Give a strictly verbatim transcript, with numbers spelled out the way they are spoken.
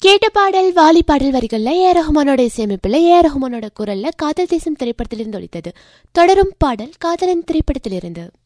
கேட்ட பாடல் வாலி பாடல் வரிகள்ல ஏ ரஹ்மானோட இசையமைப்பில் ஏ ரஹ்மானோட குரல்ல காதல் தேசம் திரைப்படத்திலிருந்து ஒலித்தது. தொடரும் பாடல் காதலன் திரைப்படத்திலிருந்து.